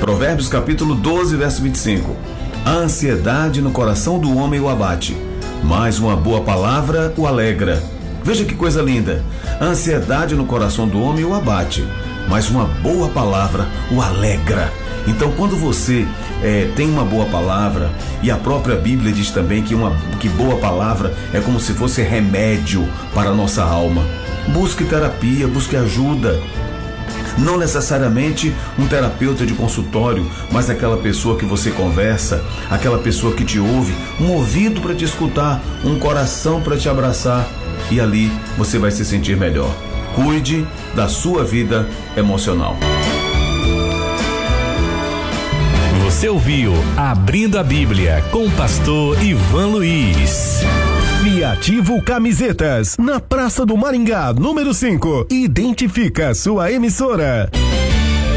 Provérbios capítulo 12, verso 25. A ansiedade no coração do homem o abate, mas uma boa palavra o alegra. Veja que coisa linda. A ansiedade no coração do homem o abate, mas uma boa palavra o alegra. Então, quando você tem uma boa palavra, e a própria Bíblia diz também que boa palavra é como se fosse remédio para a nossa alma. Busque terapia, busque ajuda. Não necessariamente um terapeuta de consultório, mas aquela pessoa que você conversa, aquela pessoa que te ouve, um ouvido para te escutar, um coração para te abraçar, e ali você vai se sentir melhor. Cuide da sua vida emocional. Você ouviu Abrindo a Bíblia com o pastor Ivan Luiz. Viativo Camisetas, na Praça do Maringá, número 5. Identifica sua emissora.